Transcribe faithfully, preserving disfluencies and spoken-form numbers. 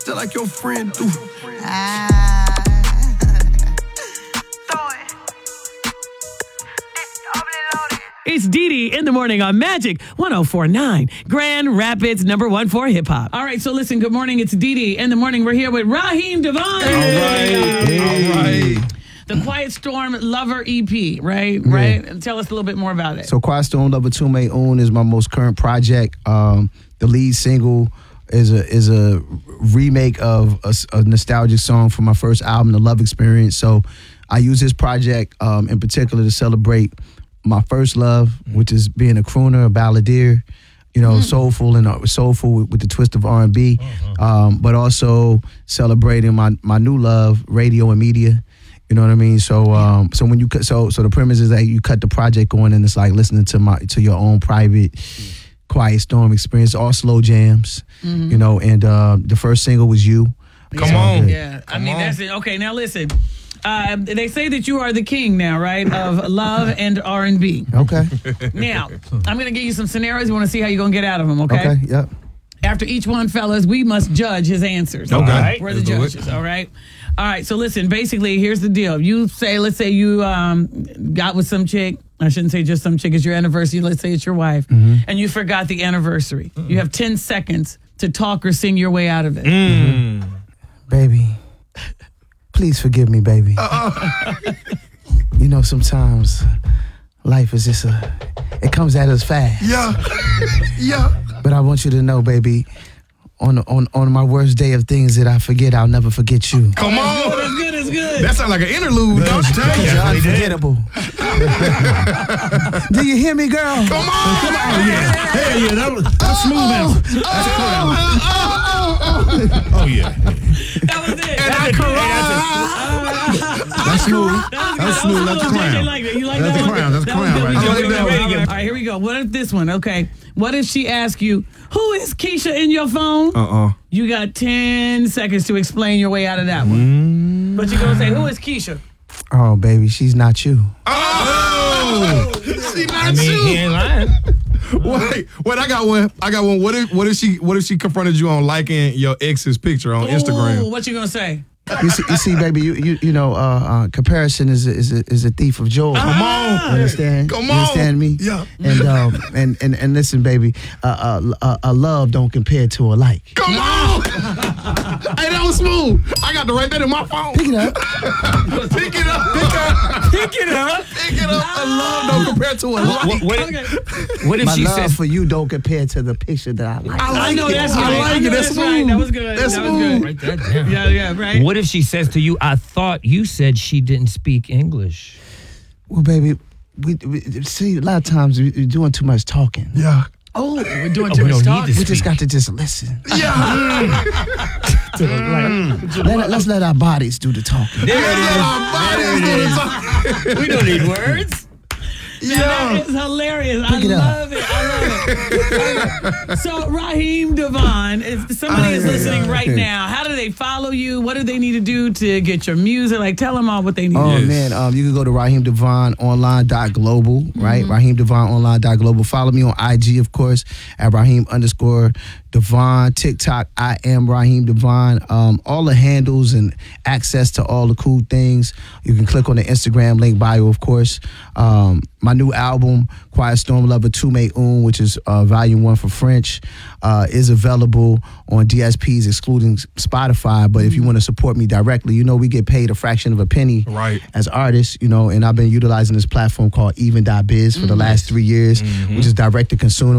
Still like your friend do. Ah. It's Dee Dee in the morning on Magic one oh four point nine, Grand Rapids, number one for hip hop. All right, so listen, good morning. It's Dee Dee in the morning. We're here with Raheem DeVaughn. All right. Hey. All right. The Quiet Storm Lover E P, right? Yeah. Right? And tell us a little bit more about it. So Quiet Storm Lover two May Own is my most current project. Um, the lead single is a is a remake of a, a nostalgic song from my first album, The Love Experience. So I use this project um, in particular to celebrate my first love, mm. which is being a crooner, a balladeer, you know, mm. soulful and uh, soulful with, with the twist of R and B, uh-huh. um, but also celebrating my my new love, radio and media. You know what I mean? So, um, so when you cut, so so the premise is that you cut the project on, and it's like listening to my to your own private Quiet Storm experience, all slow jams. Mm-hmm. You know, and uh, the first single was You. Come yeah. on, yeah. Come I mean, on. that's it. Okay, now listen. Uh, they say that you are the king now, right, of love and R and B. Okay. Now, I'm going to give you some scenarios. You want to see how you're going to get out of them, okay? Okay, yep. After each one, fellas, we must judge his answers. Okay. Right? We're the Let's do judges, it. all right? All right, so listen, basically, here's the deal. You say, let's say you um, got with some chick. I shouldn't say just some chick. It's your anniversary. Let's say it's your wife. Mm-hmm. And you forgot the anniversary. Mm-hmm. You have ten seconds to talk or sing your way out of it. Mm. Baby, please forgive me, baby. Uh-uh. You know, sometimes life is just a, it comes at us fast. Yeah. Yeah. But I want you to know, baby, on on on my worst day of things that I forget, I'll never forget you. Come on. That's good, that's good. That sounds like an interlude, don't you? Because you're unforgettable. Do you hear me, girl? Come on. Come on. Oh, yeah. Hell yeah. That was, that's smooth answer. That's a clown. Oh, yeah. That was it. And I cried. That's smooth. That's smooth. That's a J J clown. like that. You like That's that a one? clown. That's a That was clown good. right We there. did it. I like that Ready to one. go. All right, here we go. What if this one? Okay. What if she asks you, who is Keisha in your phone? Uh-uh. You got ten seconds to explain your way out of that one. But you're going to say, who is Keisha? Oh, baby, she's not you. Oh! She not I mean, you. he ain't lying. Wait, wait, I got one. I got one. What if what if she what if she confronted you on liking your ex's picture on Instagram? Ooh, what you going to say? You see, you see, baby, you you you know, uh, uh, comparison is a, is a, is a thief of joy. Come on. You understand? Come You on. understand me? Yeah. And um and and, and listen, baby, uh, uh, uh, a love don't compare to a like. Come on. Hey, that was smooth. I got to write that in my phone. Pick it up. Pick it up. Pick up. Pick it up. Pick it up. A love don't compare to a like. What, what, Okay. what if My she love says, for you don't compare to the picture that I like. I like I know it. that's I right. like I it. know That's that's smooth. right. That was good. That's That was smooth. good. write that down. Yeah, yeah, right. What if she says to you, I thought you said she didn't speak English? Well, baby, we, we see a lot of times we- we're doing too much talking. Yeah. Oh, we're doing Oh, too we much don't need talk. this. We just got to just listen. Yeah. Let, let's let our bodies do the talking. There There We don't need words. Yeah. That is hilarious. I Pick it up. love it. I love it. So, Raheem DeVaughn, if somebody is listening right now, how do they follow you? What do they need to do to get your music? Like, tell them all what they need Oh, to do. man, um, you can go to Raheem Devon Online dot global, right? Raheem Devon Online dot global. Follow me on I G, of course, at Raheem underscore Devon. TikTok, I am Raheem Devon. Um, all the handles and access to all the cool things. You can click on the Instagram link bio, of course. Um, my new album, Quiet Storm Lover two May Own, which is uh, volume one for French, uh, is available on D S Ps, excluding Spotify. But if you want to support me directly, you know we get paid a fraction of a penny Right. as artists, you know, and I've been utilizing this platform called even dot biz for the last three years, which is direct to consumer.